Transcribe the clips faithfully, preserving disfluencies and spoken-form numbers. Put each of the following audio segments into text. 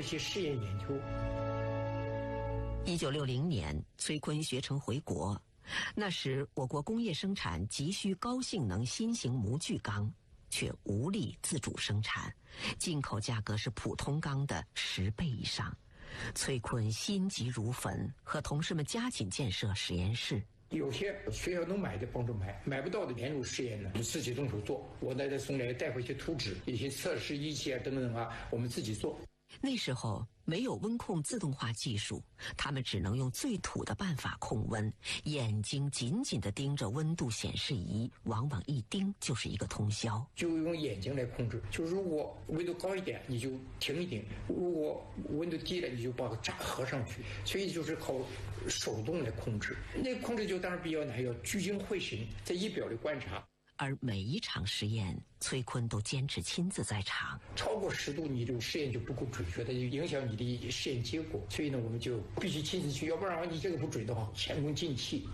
些试验研究。 一九六零年，崔锟学成回国，那时我国工业生产急需高性能新型模具钢，却无力自主生产，进口价格是普通钢的十倍以上。崔锟心急如焚，和同事们加紧建设实验室。 有些学校能买的帮助买，买不到的研究实验呢，我们自己动手做。我带着送来带回去图纸，一些测试仪器啊等等啊，我们自己做。 那时候没有温控自动化技术，他们只能用最土的办法控温，眼睛紧紧地盯着温度显示仪，往往一盯就是一个通宵。 就用眼睛来控制，就如果温度高一点，你就停一停；如果温度低了，你就把它闸合上去。所以就是靠手动来控制。那个控制就当然比较难，要聚精会神，在仪表里观察。 而每一场实验，崔锟都坚持亲自在场。 超过十度，你这个实验就不够准确，它就影响你的实验结果。所以呢，我们就必须亲自去，要不然你这个不准的话，前功尽弃。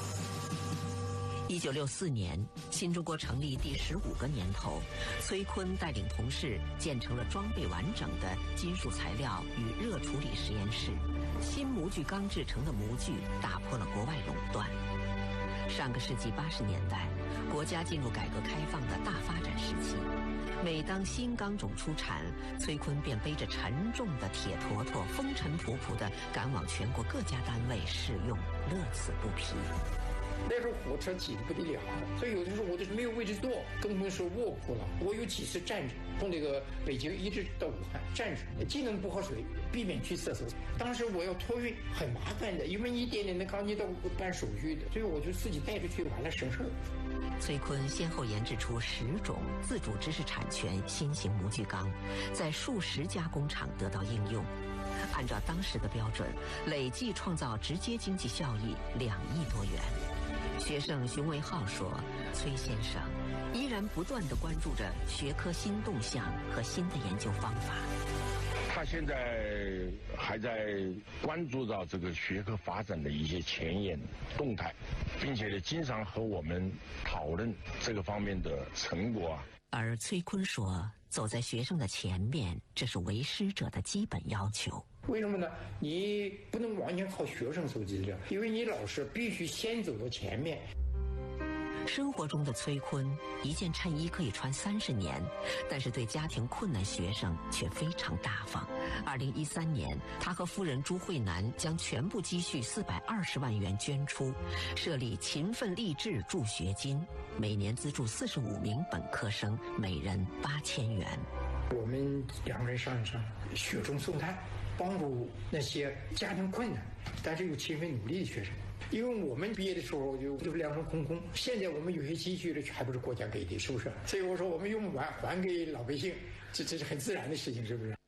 一九六四年，新中国成立第十五个年头，崔锟带领同事建成了装备完整的金属材料与热处理实验室。新模具钢制成的模具打破了国外垄断。上个世纪八十年代，国家进入改革开放的大发展时期。每当新钢种出产，崔锟便背着沉重的铁坨坨，风尘仆仆地赶往全国各家单位试用，乐此不疲。 那时候火车挤得不得了，所以有的时候我就是没有位置坐，更不能说卧铺了。我有几次站着，从这个北京一直到武汉站着，既能不喝水，避免去厕所。当时我要托运很麻烦的，因为一点点的钢筋都办手续的，所以我就自己带着去，完了省事儿。 崔锟先后研制出十种自主知识产权新型模具钢，在数十家工厂得到应用。按照当时的标准，累计创造直接经济效益两亿多元。学生熊维浩说，崔先生依然不断地关注着学科新动向和新的研究方法。 他现在还在关注到这个学科发展的一些前沿动态，并且呢，经常和我们讨论这个方面的成果啊。 而崔锟说，走在学生的前面，这是为师者的基本要求。 为什么呢？你不能完全靠学生搜集资料，因为你老师必须先走到前面。 生活中的崔锟，一件衬衣可以穿三十年，但是对家庭困难学生却非常大方。二零一三年，他和夫人朱慧楠将全部积蓄四百二十万元捐出，设立勤奋励志助学金，每年资助四十五名本科生，每人八千元。 我们两个人商量商量，雪中送炭，帮助那些家庭困难但是又勤奋努力的学生。因为我们毕业的时候就就两手空空，现在我们有些积蓄的还不是国家给的，是不是？所以我说我们用不完还给老百姓，这这是很自然的事情，是不是？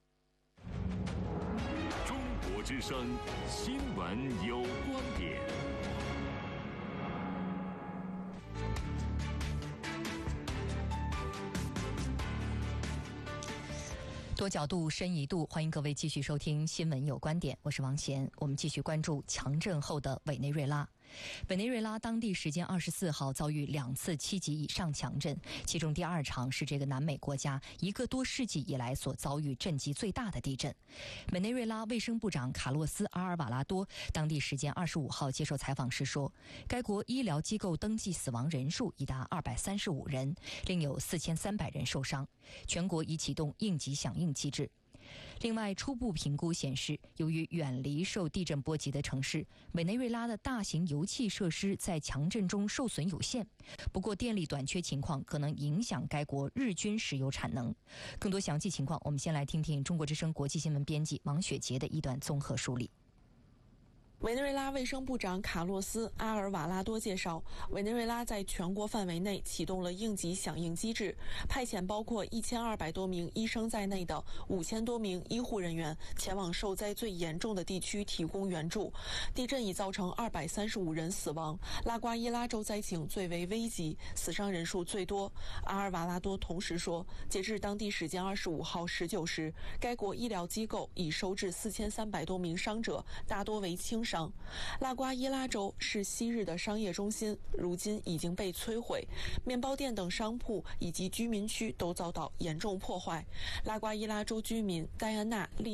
中国之声，新闻有观点。 多角度深一度，欢迎各位继续收听新闻有观点，我是王贤。我们继续关注强震后的委内瑞拉。委内瑞拉当地时间二十四号遭遇两次七级以上强震，其中第二场是这个南美国家一个多世纪以来所遭遇震级最大的地震。委内瑞拉卫生部长卡洛斯·阿尔瓦拉多当地时间二十五号接受采访时说，该国医疗机构登记死亡人数已达二百三十五人，另有四千三百人受伤，全国已启动应急响应机制。另外，初步评估显示，由于远离受地震波及的城市，委内瑞拉的大型油气设施在强震中受损有限。不过，电力短缺情况可能影响该国日均石油产能。更多详细情况，我们先来听听中国之声国际新闻编辑王雪杰的一段综合梳理。 委内瑞拉卫生部长卡洛斯·阿尔瓦拉多介绍，委内瑞拉在全国范围内启动了应急响应机制，派遣包括一千二百多名医生在内的五千多名医护人员前往受灾最严重的地区提供援助。地震已造成二百三十五人死亡，拉瓜伊拉州灾情最为危急，死伤人数最多。阿尔瓦拉多同时说，截至当地时间二十五号十九时，该国医疗机构已收治四千三百多名伤者，大多为轻伤。拉瓜伊拉州是昔日的商业中心，如今已经被摧毁，面包店等商铺以及居民区都遭到严重破坏。拉瓜伊拉州居民戴安娜利